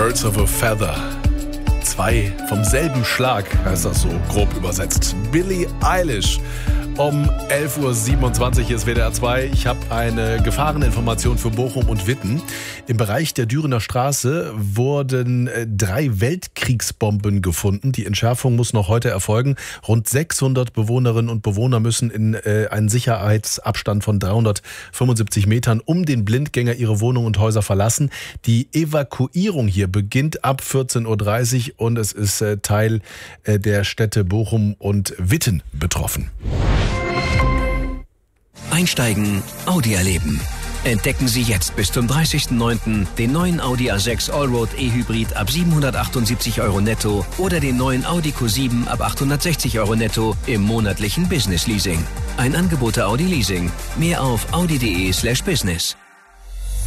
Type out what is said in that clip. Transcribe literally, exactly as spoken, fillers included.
Birds of a Feather. Zwei vom selben Schlag, heißt das so grob übersetzt. Billie Eilish. Um elf Uhr siebenundzwanzig ist W D R zwei. Ich habe eine Gefahreninformation für Bochum und Witten. Im Bereich der Dürener Straße wurden drei Weltkriegsbomben gefunden. Die Entschärfung muss noch heute erfolgen. Rund sechshundert Bewohnerinnen und Bewohner müssen in äh, einen Sicherheitsabstand von dreihundertfünfundsiebzig Metern um den Blindgänger ihre Wohnungen und Häuser verlassen. Die Evakuierung hier beginnt ab vierzehn Uhr dreißig und es ist äh, Teil äh, der Städte Bochum und Witten betroffen. Einsteigen, Audi erleben. Entdecken Sie jetzt bis zum dreißigsten neunten den neuen Audi A sechs Allroad E-Hybrid ab siebenhundertachtundsiebzig Euro netto oder den neuen Audi Q sieben ab achthundertsechzig Euro netto im monatlichen Business Leasing. Ein Angebot der Audi Leasing. Mehr auf audi punkt de slash business.